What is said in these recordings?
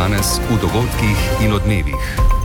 Danes v dogodkih in odmevih.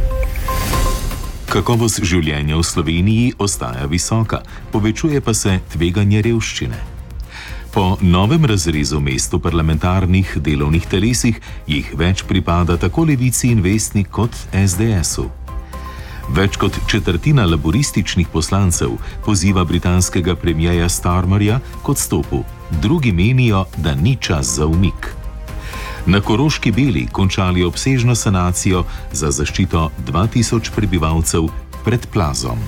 Kakovost življenja v Sloveniji ostaja visoka, povečuje pa se tveganje revščine. Po novem razrezu mest v parlamentarnih delovnih telesih jih več pripada tako Levici in Vesni kot SDS-u. Več kot četrtina laborističnih poslancev poziva britanskega premierja Starmerja k odstopu, drugi menijo, da ni čas za umik. Na Koroški Beli končali obsežno sanacijo za zaščito 2000 prebivalcev pred plazom.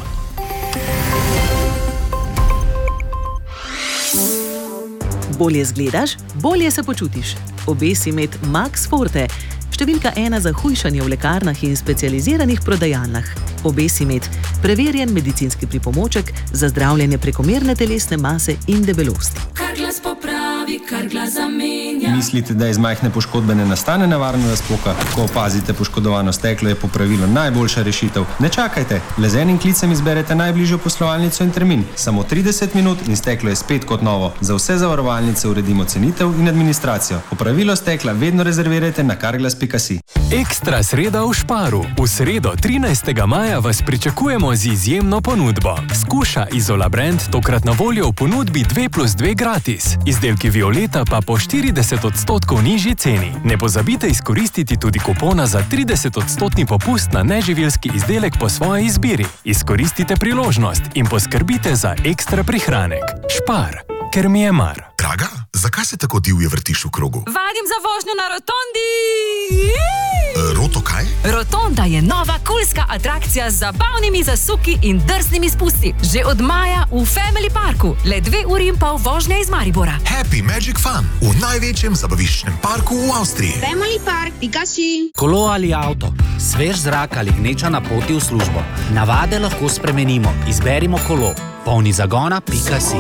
Bolje zgledaš, bolje se počutiš. Obesi med Max Forte, številka 1 za hujšanje v lekarnah in specializiranih prodajalnah. Obesi med preverjen medicinski pripomoček za zdravljenje prekomerne telesne mase in debelosti. Kar glas popravi, kar glas zamenja. Mislite, da iz majhne poškodbe ne nastane nevarna razpoka? Ko opazite poškodovano steklo, je popravilo najboljša rešitev. Ne čakajte, le z enim klicem izberete najbližjo poslovalnico in termin. Samo 30 minut in steklo je spet kot novo. Za vse zavarovalnice uredimo cenitev in administracijo. Popravilo stekla vedno rezervirajte na carglass.si. Ekstra sreda v Šparu. V sredo 13. maja vas pričakujemo z izjemno ponudbo. Skuša Izola Brand tokrat na voljo v ponudbi 2+2 gratis. Izdelki Violeta pa po 40% nižji ceni. Ne pozabite izkoristiti tudi kupona za 30% popust na neživilski izdelek po svoji izbiri. Izkoristite priložnost in poskrbite za ekstra prihranek. Špar, ker mi je mar. Draga, zakaj se tako divje vrtiš v krogu? Vadim za vožnjo na rotondi! Roto kaj? Rotonda je nova kulska atrakcija z zabavnimi zasuki in drznimi spusti. Že od maja v Family Parku, le 2 uri in pol vožnje iz Maribora. Happy Magic Fun v največjem zabaviščnem parku v Avstriji. Family Park.si. Kolo ali avto, svež zrak ali gneča na poti v službo. Navade lahko spremenimo. Izberimo kolo. Polni zagona.si.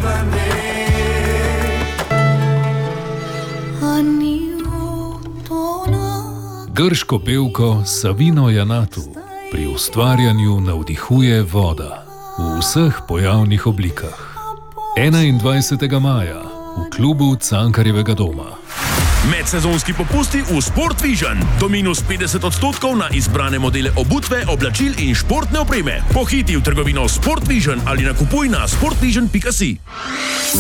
Grško pevko Savino Janatu pri ustvarjanju navdihuje voda v vseh pojavnih oblikah. 21. maja v klubu Cankarjevega doma. Medsezonski popusti v Sport Vision. Do -50% na izbrane modele obutve, oblačil in športne opreme. Pohiti v trgovino Sport Vision ali nakupuj na sportvision.si.